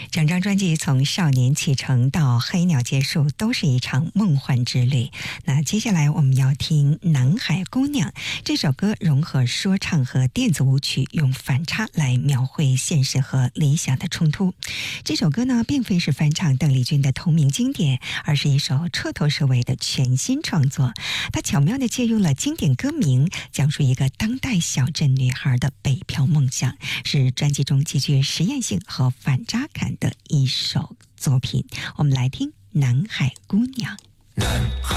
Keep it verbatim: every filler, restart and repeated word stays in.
整张专辑从少年启程到黑鸟结束，都是一场梦幻之旅。那接下来我们要听《南海姑娘》这首歌，融合说唱和电子舞曲，用反差来描绘现实和理想的冲突。这首歌呢，并非是翻唱邓丽君的同名经典，而是一首彻头是尾的全新创作。它巧妙地借用了经典歌名，讲述一个当代小镇女孩的北漂梦想，是专辑中极具实验性和反差感的一首作品。我们来听《南海姑娘》。 南海